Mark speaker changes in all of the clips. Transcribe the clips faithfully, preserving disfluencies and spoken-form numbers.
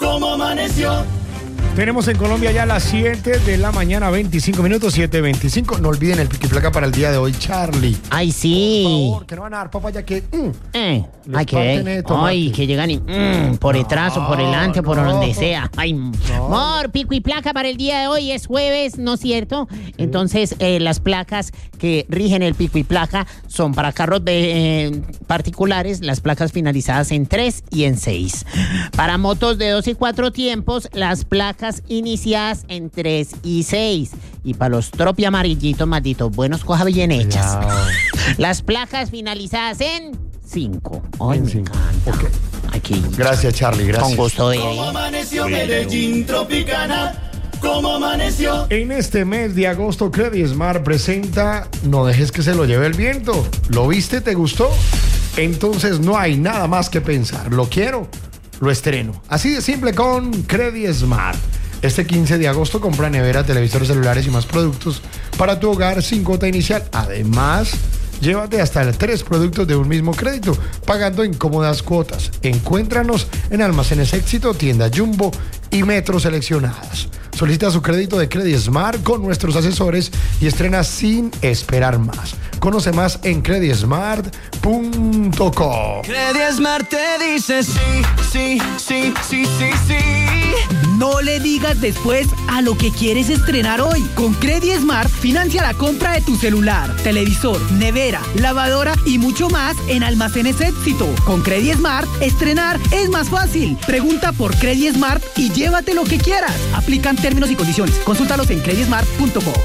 Speaker 1: ¿Cómo amaneció?
Speaker 2: Tenemos en Colombia ya las siete de la mañana, veinticinco minutos, siete veinticinco. No olviden el pico y placa para el día de hoy, Charlie.
Speaker 3: Ay, sí.
Speaker 2: Por favor, que no van a dar papaya que... Mm,
Speaker 3: Eh,
Speaker 2: les
Speaker 3: ay,
Speaker 2: parten
Speaker 3: que,
Speaker 2: de tomate.
Speaker 3: ay, que llegan y mm, por detrás o por delante o por
Speaker 2: no.
Speaker 3: donde sea. Ay, amor, pico y placa para el día de hoy es jueves, ¿no es cierto? Entonces, eh, las placas que rigen el pico y placa son para carros de eh, particulares, las placas finalizadas en tres y en seis. Para motos de dos y cuatro tiempos, las placas iniciadas en tres y seis. Y para los tropi amarillitos, malditos, buenos, coja bien hechas.
Speaker 2: Claro.
Speaker 3: Las placas finalizadas en cinco. Ay,
Speaker 2: En
Speaker 3: me
Speaker 2: cinco.
Speaker 3: encanta.
Speaker 2: Ok.
Speaker 3: Aquí.
Speaker 2: Gracias, Charlie, gracias.
Speaker 3: Con gusto,
Speaker 1: ¿Cómo
Speaker 3: bebé.
Speaker 1: amaneció Medellín Tropicana? ¿Cómo amaneció?
Speaker 2: En este mes de agosto, Credit Smart presenta No dejes que se lo lleve el viento. ¿Lo viste? ¿Te gustó? Entonces no hay nada más que pensar. ¿Lo quiero? Lo estreno. Así de simple con Credit Smart. Este quince de agosto compra nevera, televisores celulares y más productos para tu hogar sin cuota inicial. Además, llévate hasta tres productos de un mismo crédito, pagando en cómodas cuotas. Encuéntranos en Almacenes Éxito, Tienda Jumbo y Metro seleccionadas. Solicita su crédito de Credit Smart con nuestros asesores y estrena sin esperar más. Conoce más en credit smart punto com.
Speaker 1: Credit Smart te dice sí, sí, sí, sí, sí, sí.
Speaker 4: No le digas después a lo que quieres estrenar hoy. Con Credit Smart, financia la compra de tu celular, televisor, nevera, lavadora y mucho más en Almacenes Éxito. Con Credit Smart, estrenar es más fácil. Pregunta por Credit Smart y llévate lo que quieras. Aplican términos y condiciones. Consúltalos en credit smart punto com.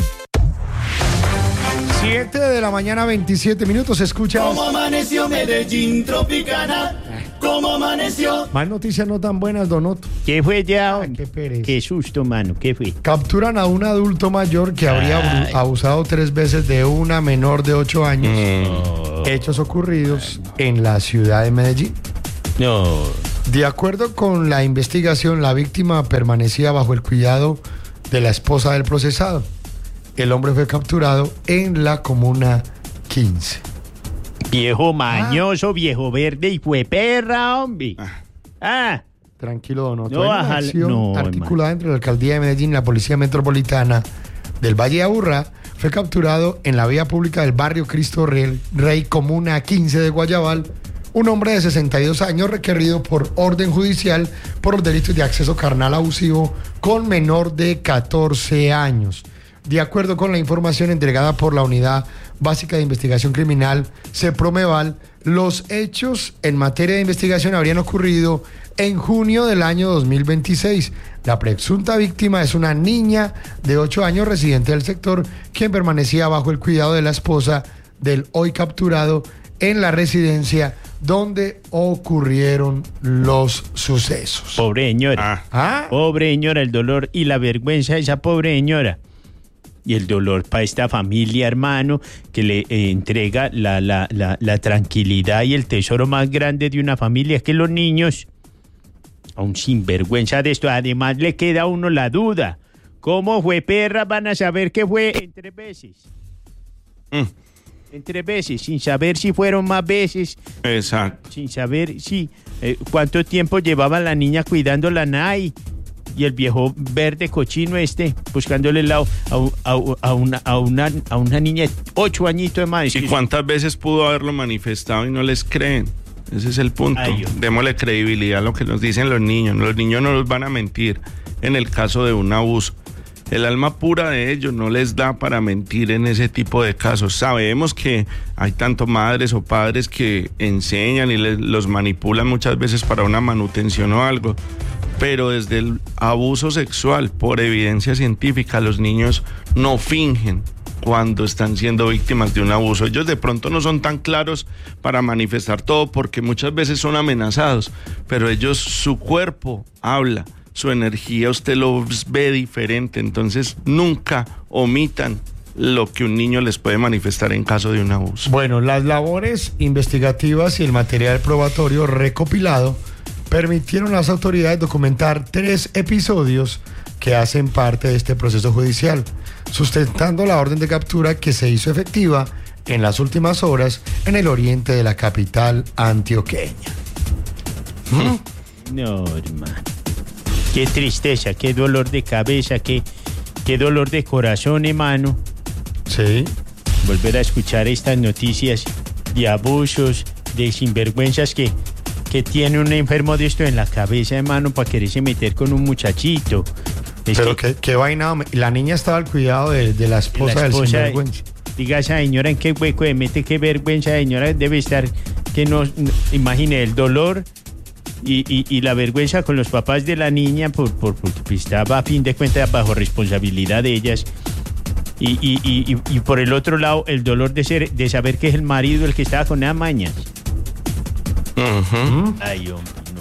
Speaker 2: siete de la mañana, veintisiete minutos. Escucha.
Speaker 1: ¿Cómo amaneció Medellín Tropicana? ¿Cómo amaneció?
Speaker 2: Más noticias no tan buenas, Donoto.
Speaker 3: ¿Qué fue ya?
Speaker 2: Ay, qué pereza.
Speaker 3: Qué susto, mano. ¿Qué fue?
Speaker 2: Capturan a un adulto mayor que habría abru-
Speaker 3: Ay.
Speaker 2: abusado tres veces de una menor de ocho años. Hechos ocurridos en la ciudad de Medellín.
Speaker 3: No.
Speaker 2: De acuerdo con la investigación, la víctima permanecía bajo el cuidado de la esposa del procesado. El hombre fue capturado en la comuna quince.
Speaker 3: Viejo mañoso, viejo verde y fue perra, hombre. Ah.
Speaker 2: Tranquilo, Donoto.
Speaker 3: No,
Speaker 2: Hay una
Speaker 3: ajá,
Speaker 2: acción
Speaker 3: no,
Speaker 2: articulada entre la alcaldía de Medellín y la policía metropolitana del Valle de Aburrá. Fue capturado en la vía pública del barrio Cristo Rey, Rey, comuna quince de Guayabal, un hombre de sesenta y dos años requerido por orden judicial por los delitos de acceso carnal abusivo con menor de catorce años. De acuerdo con la información entregada por la Unidad Básica de Investigación Criminal, CEPROMEVAL, los hechos en materia de investigación habrían ocurrido en junio del año dos mil veintiséis. La presunta víctima es una niña de ocho años residente del sector, quien permanecía bajo el cuidado de la esposa del hoy capturado en la residencia donde ocurrieron los sucesos.
Speaker 5: Pobre señora.
Speaker 2: ¿Ah?
Speaker 5: Pobre señora, el dolor y la vergüenza de esa pobre señora. Y el dolor para esta familia, hermano, que le eh, entrega la, la, la, la tranquilidad y el tesoro más grande de una familia, es que los niños, a un sinvergüenza de esto, además le queda a uno la duda. ¿Cómo fue, perra? Van a saber que fue en tres veces.
Speaker 6: Mm.
Speaker 5: En tres veces, sin saber si fueron más veces.
Speaker 6: Exacto.
Speaker 5: Sin saber si eh, cuánto tiempo llevaba la niña cuidando la N A I y el viejo verde cochino este buscándole el lado a, a, a, una, a, una, a una niña de ocho añitos de más.
Speaker 6: ¿Y cuántas veces pudo haberlo manifestado y no les creen? Ese es el punto.
Speaker 5: Ay, Dios.
Speaker 6: Démosle credibilidad a lo que nos dicen los niños. Los niños no nos van a mentir en el caso de un abuso. El alma pura de ellos no les da para mentir en ese tipo de casos. Sabemos que hay tanto madres o padres que enseñan y les, los manipulan muchas veces para una manutención o algo, pero desde el abuso sexual, por evidencia científica, los niños no fingen cuando están siendo víctimas de un abuso. Ellos de pronto no son tan claros para manifestar todo porque muchas veces son amenazados, pero ellos, su cuerpo habla. Su energía usted lo ve diferente, entonces nunca omitan lo que un niño les puede manifestar en caso de un abuso.
Speaker 2: Bueno, las labores investigativas y el material probatorio recopilado permitieron a las autoridades documentar tres episodios que hacen parte de este proceso judicial, sustentando la orden de captura que se hizo efectiva en las últimas horas en el oriente de la capital antioqueña.
Speaker 5: No, hermano. Qué tristeza, qué dolor de cabeza, qué, qué dolor de corazón, hermano.
Speaker 2: Sí.
Speaker 5: Volver a escuchar estas noticias de abusos, de sinvergüenzas que, que tiene un enfermo de esto en la cabeza, hermano, para quererse meter con un muchachito. Es
Speaker 2: Pero
Speaker 5: que-
Speaker 2: qué, qué vaina, hombre. La niña estaba al cuidado de, de la esposa,
Speaker 5: la
Speaker 2: del
Speaker 5: esposa,
Speaker 2: sinvergüenza.
Speaker 5: diga esa señora en qué hueco de mete, qué vergüenza, señora, debe estar, que no, no- imagine el dolor y, y, y la vergüenza con los papás de la niña, por, por, porque estaba a fin de cuentas bajo responsabilidad de ellas. Y, y, y, y, y por el otro lado, el dolor de ser, de saber que es el marido el que estaba con esa maña.
Speaker 6: Ujú.
Speaker 5: Ay, hombre, no.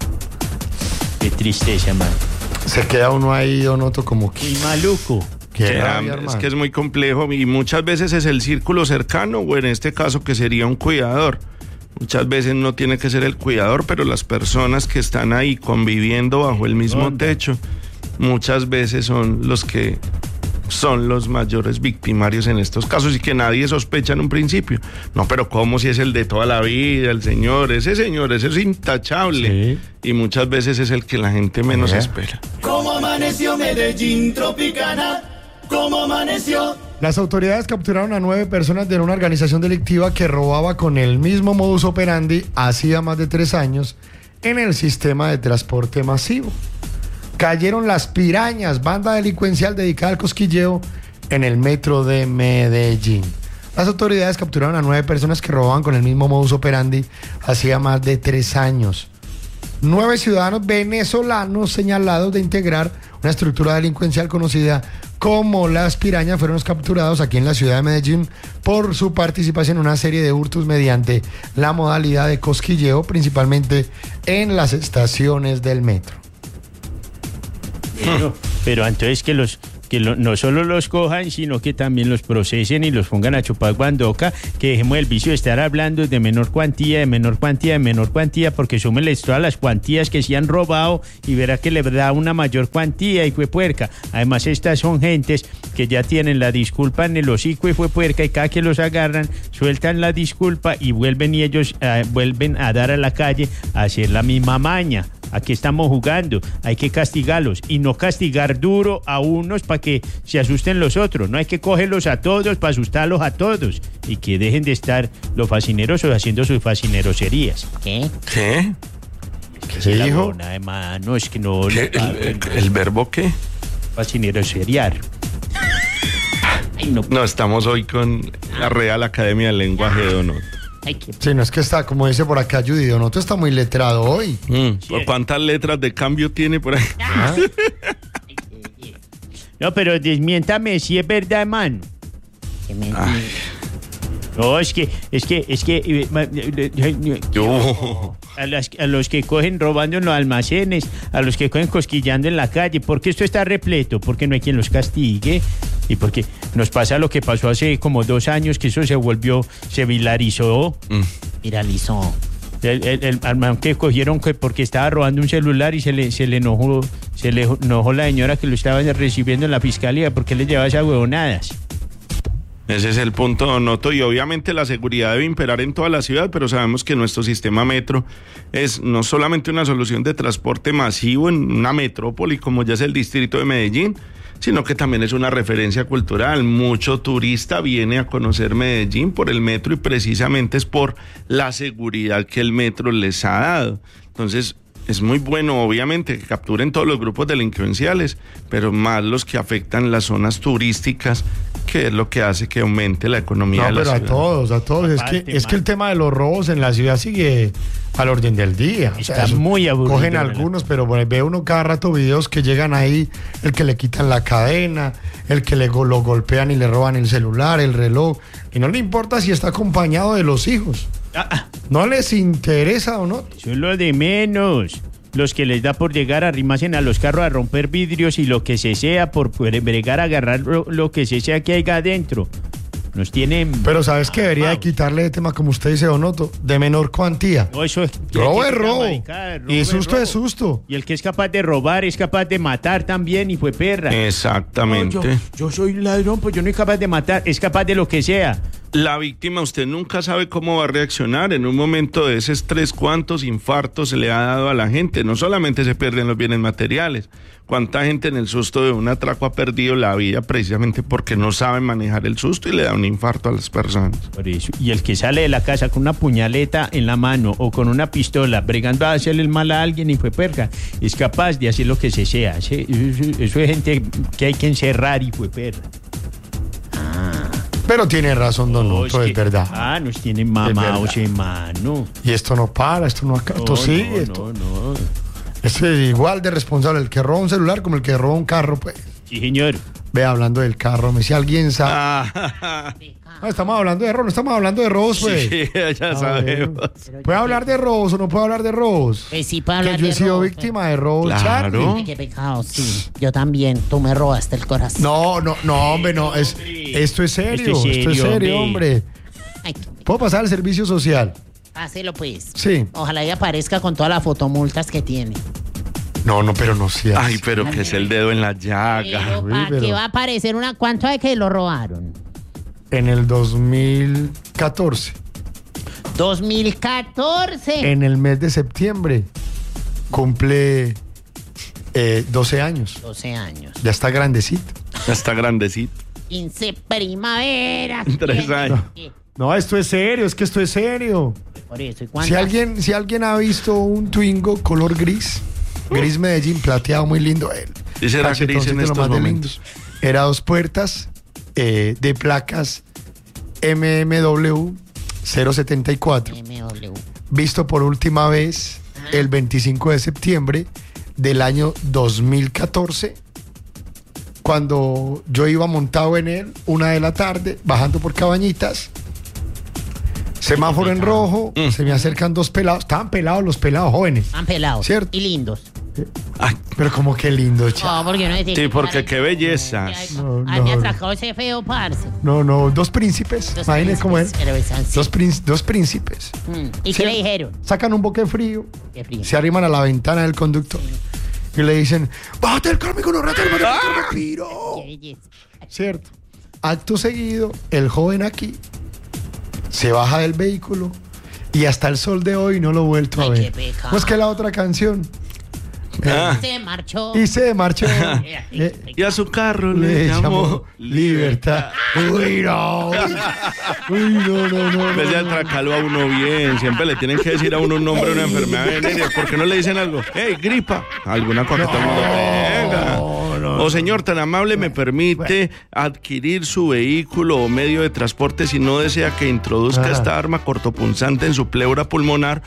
Speaker 5: Qué tristeza, man.
Speaker 2: Se queda uno ahí, Donoto, como que...
Speaker 5: Qué maluco.
Speaker 2: Qué
Speaker 6: Que,
Speaker 2: rabia,
Speaker 6: ah, es
Speaker 2: hermano.
Speaker 6: que es muy complejo y muchas veces es el círculo cercano o en este caso que sería un cuidador. Muchas veces no tiene que ser el cuidador, pero las personas que están ahí conviviendo bajo el mismo
Speaker 5: Onda.
Speaker 6: techo, muchas veces son los que son los mayores victimarios en estos casos y que nadie sospecha en un principio. No, pero ¿cómo si es el de toda la vida, el señor? Ese señor, ese es intachable. Y muchas veces es el que la gente menos
Speaker 2: Eh.
Speaker 6: espera.
Speaker 1: ¿Cómo amaneció Medellín Tropicana? ¿Cómo amaneció?
Speaker 2: Las autoridades capturaron a nueve personas de una organización delictiva que robaba con el mismo modus operandi hacía más de tres años en el sistema de transporte masivo. Cayeron las Pirañas, banda delincuencial dedicada al cosquilleo en el metro de Medellín. Las autoridades capturaron a nueve personas que robaban con el mismo modus operandi hacía más de tres años. Nueve ciudadanos venezolanos señalados de integrar una estructura delincuencial conocida como Las Pirañas fueron capturados aquí en la ciudad de Medellín por su participación en una serie de hurtos mediante la modalidad de cosquilleo, principalmente en las estaciones del metro.
Speaker 5: Pero, pero entonces que los que lo- no solo los cojan, sino que también los procesen y los pongan a chupar guandoca, que dejemos el vicio de estar hablando de menor cuantía, de menor cuantía, de menor cuantía, porque súmeles todas las cuantías que se han robado y verá que le da una mayor cuantía y fue puerca. Además, estas son gentes que ya tienen la disculpa en el hocico y fue puerca y cada que los agarran, sueltan la disculpa y vuelven y ellos eh, vuelven a dar a la calle a hacer la misma maña. Aquí estamos jugando, hay que castigarlos y no castigar duro a unos para que se asusten los otros. No hay que cogerlos a todos para asustarlos a todos y que dejen de estar los fascinerosos haciendo sus fascineroserías.
Speaker 3: ¿Qué?
Speaker 6: ¿Qué?
Speaker 2: ¿Qué se dijo?
Speaker 5: Nada más, no es que no
Speaker 6: ¿Qué?
Speaker 5: le
Speaker 6: ¿El, el- el verbo qué?
Speaker 5: fascineroseriar. Ay, no.
Speaker 6: No, estamos hoy con la Real Academia del Lenguaje de Donoto.
Speaker 3: Ay, qué...
Speaker 2: Sí, no es que está, como dice por acá Judy, Donoto está muy letrado hoy.
Speaker 6: Mm, ¿por ¿Cuántas letras de cambio tiene por ahí?
Speaker 2: ¿Ah?
Speaker 5: No, pero desmiéntame si es verdad, hermano.
Speaker 3: qué men-
Speaker 6: Ay,
Speaker 5: No, es que, es que, es que... eh, ma- eh, eh,
Speaker 6: yo.
Speaker 5: A, las- a los que cogen robando en los almacenes, a los que cogen cosquillando en la calle, porque esto está repleto, porque no hay quien los castigue y porque nos pasa lo que pasó hace como dos años, que eso se volvió, se viralizó.
Speaker 6: Mm.
Speaker 3: Viralizó.
Speaker 5: El, el, el hermano que cogieron que porque estaba robando un celular y se le, se le enojó, se le enojó la señora que lo estaba recibiendo en la fiscalía porque le llevaba esas huevonadas.
Speaker 6: Ese es el punto, Donoto, y obviamente la seguridad debe imperar en toda la ciudad, pero sabemos que nuestro sistema metro es no solamente una solución de transporte masivo en una metrópoli como ya es el distrito de Medellín, sino que también es una referencia cultural. Mucho turista viene a conocer Medellín por el metro y precisamente es por la seguridad que el metro les ha dado. Entonces, es muy bueno, obviamente, que capturen todos los grupos delincuenciales, pero más los que afectan las zonas turísticas, que es lo que hace que aumente la economía
Speaker 2: No,
Speaker 6: de la
Speaker 2: pero a
Speaker 6: ciudad.
Speaker 2: todos, a todos. Es que,
Speaker 5: Aparte,
Speaker 2: es que el
Speaker 5: man.
Speaker 2: tema de los robos en la ciudad sigue al orden del día. O
Speaker 5: Está
Speaker 2: eso-
Speaker 5: muy aburrido,
Speaker 2: Cogen
Speaker 5: ¿verdad?
Speaker 2: algunos, pero bueno, ve uno cada rato videos que llegan ahí, el que le quitan la cadena, el que le go- lo golpean y le roban el celular, el reloj, y no le importa si está acompañado de los hijos.
Speaker 5: Ah, ah,
Speaker 2: No les interesa o no.
Speaker 5: eso es lo de menos. Los que les da por llegar a arrimarse a los carros a romper vidrios y lo que se sea por poder bregar a agarrar lo, lo que se sea que haya adentro. Nos tienen...
Speaker 2: Pero sabes que debería de quitarle de tema, como usted dice, Donoto, de menor cuantía.
Speaker 5: No, eso es...
Speaker 2: Robo es
Speaker 5: Esa
Speaker 2: robo.
Speaker 5: maricada, robo
Speaker 2: Y
Speaker 5: es
Speaker 2: susto
Speaker 5: robo.
Speaker 2: es susto.
Speaker 5: Y el que es capaz de robar es capaz de matar también y fue perra.
Speaker 6: Exactamente.
Speaker 5: No, yo, yo soy ladrón, pues yo no soy capaz de matar, es capaz de lo que sea.
Speaker 6: La víctima, usted nunca sabe cómo va a reaccionar en un momento de ese estrés, cuántos infartos se le ha dado a la gente. No solamente se pierden los bienes materiales, cuánta gente en el susto de un atraco ha perdido la vida precisamente porque no saben manejar el susto y le da un infarto a las personas.
Speaker 5: Por eso. Y el que sale de la casa con una puñaleta en la mano o con una pistola bregando a hacerle el mal a alguien y fue perca, es capaz de hacer lo que se sea. Eso, eso es gente que hay que encerrar y fue perca.
Speaker 2: Pero tiene razón, don
Speaker 5: No,
Speaker 2: Otto,
Speaker 5: es
Speaker 2: es
Speaker 5: que-
Speaker 2: verdad.
Speaker 5: Ah, nos tienen mamados
Speaker 2: verdad.
Speaker 5: en mano.
Speaker 2: Y esto no para, esto no acaba, esto
Speaker 5: No,
Speaker 2: sigue.
Speaker 5: no,
Speaker 2: esto.
Speaker 5: no, no.
Speaker 2: Esto es igual de responsable el que roba un celular como el que roba un carro, pues.
Speaker 5: Sí, señor.
Speaker 2: Ve, hablando del carro, me si alguien sabe.
Speaker 6: Ah,
Speaker 2: No, estamos hablando de robos, no estamos hablando de robos, pues.
Speaker 6: sí, ya
Speaker 2: Ah,
Speaker 6: sabemos.
Speaker 2: bueno. ¿Puede hablar de robos o no puede hablar de robos?
Speaker 3: Pues sí, para
Speaker 2: Que
Speaker 3: hablar
Speaker 2: yo he
Speaker 3: de
Speaker 2: sido
Speaker 3: robos,
Speaker 2: víctima de robos,
Speaker 6: Claro.
Speaker 2: Charlie.
Speaker 3: Ay, qué pecado, sí. Yo también. Tú me robaste el corazón.
Speaker 2: No, no, no, hombre, no. Es, esto es serio,
Speaker 5: Esto es
Speaker 2: esto es
Speaker 5: serio,
Speaker 2: serio, hombre.
Speaker 3: Ay,
Speaker 2: ¿Puedo pasar al servicio social?
Speaker 3: hacelo pues.
Speaker 2: Sí.
Speaker 3: Ojalá y aparezca con todas las fotomultas que tiene.
Speaker 2: No, no, pero no seas.
Speaker 6: Ay, pero que es el dedo en la llaga.
Speaker 3: Pero
Speaker 2: uy,
Speaker 3: ¿para
Speaker 2: pero-
Speaker 3: qué va a aparecer una? ¿Cuánto de que lo robaron?
Speaker 2: En el dos mil catorce,
Speaker 3: dos mil catorce.
Speaker 2: en el mes de septiembre, cumple eh, doce años.
Speaker 3: doce años.
Speaker 2: Ya está grandecito.
Speaker 6: Ya está grandecito.
Speaker 3: quince primavera.
Speaker 6: Tres años.
Speaker 2: No, esto es serio, es que esto es serio.
Speaker 3: Por eso. ¿Y
Speaker 2: Si
Speaker 3: cuántas?
Speaker 2: alguien, si alguien ha visto un Twingo color gris, gris Medellín, plateado, muy lindo él.
Speaker 6: Sí será gris en
Speaker 2: Cachetoncito, lo
Speaker 6: estos
Speaker 2: más de
Speaker 6: momentos.
Speaker 2: lindo. Era dos puertas eh, de placas M M W cero setenta y cuatro.
Speaker 3: M W.
Speaker 2: Visto por última vez el veinticinco de septiembre del año dos mil catorce, cuando yo iba montado en él, una de la tarde, bajando por Cabañitas, semáforo en rojo, se me acercan dos pelados, estaban pelados los pelados jóvenes,
Speaker 3: Han pelados.
Speaker 2: Cierto.
Speaker 3: Y lindos.
Speaker 6: Ay,
Speaker 2: pero como que lindo, cha.
Speaker 3: No, porque no es
Speaker 6: sí, porque qué bellezas.
Speaker 2: No,
Speaker 3: Han
Speaker 2: no.
Speaker 3: atracado ese feo, parce.
Speaker 2: No, no, dos príncipes,
Speaker 3: Dos
Speaker 2: imagínense cómo es.
Speaker 3: príncipes, pero es así.
Speaker 2: Dos, prín- dos príncipes.
Speaker 3: Mm. ¿Y
Speaker 2: Sí.
Speaker 3: qué le dijeron?
Speaker 2: Sacan un boque frío,
Speaker 3: Qué frío.
Speaker 2: se arriman a la ventana del conductor y le dicen, bájate del carro, con rata, bájate del carro, piro.
Speaker 3: Qué belleza.
Speaker 2: Cierto. Acto seguido, el joven aquí se baja del vehículo y hasta el sol de hoy no lo he vuelto a
Speaker 3: Ay,
Speaker 2: ver.
Speaker 3: qué pecado.
Speaker 2: Pues que la otra canción.
Speaker 6: Ah,
Speaker 3: Se marchó.
Speaker 2: Y se marchó. Eh,
Speaker 6: y a su carro
Speaker 2: le
Speaker 6: le
Speaker 2: llamó
Speaker 6: llamó
Speaker 2: libertad. Uy, no. Uy, no, no, no.
Speaker 6: En vez de
Speaker 2: no, no.
Speaker 6: atracarlo a uno bien, siempre le tienen que decir a uno un nombre de una enfermedad venérea. ¿Por qué no le dicen algo? ¡Hey, gripa! Alguna cosa que todo el mundo tenga. O señor, tan amable, me permite adquirir su vehículo o medio de transporte si no desea que introduzca
Speaker 2: Ajá.
Speaker 6: esta arma cortopunzante en su pleura pulmonar